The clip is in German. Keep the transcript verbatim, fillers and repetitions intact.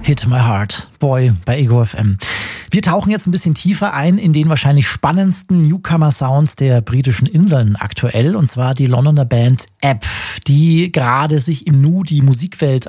Hit My Heart, Boy bei Ego F M. Wir tauchen jetzt ein bisschen tiefer ein in den wahrscheinlich spannendsten Newcomer-Sounds der britischen Inseln aktuell, und zwar die Londoner Band App, die gerade sich im Nu die Musikwelt